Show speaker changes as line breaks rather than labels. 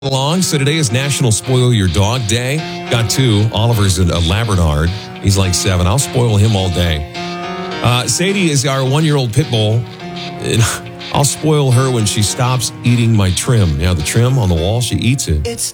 Along. So today is National Spoil Your Dog Day. Got two. Oliver's a Labrador. He's like 7. I'll spoil him all day. Sadie is our 1-year-old pit bull. And I'll spoil her when she stops eating my trim. Yeah, the trim on the wall, she eats it.
It's